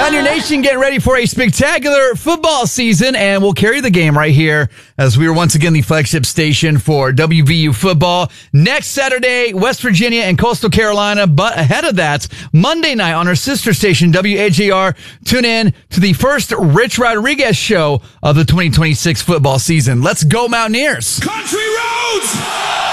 Mountaineer Nation getting ready for a spectacular football season, and we'll carry the game right here as we are once again the flagship station for WVU football. Next Saturday, West Virginia and Coastal Carolina, but ahead of that, Monday night on our sister station, WAJR, tune in to the first Rich Rodriguez show of the 2026 football season. Let's go Mountaineers! Country roads!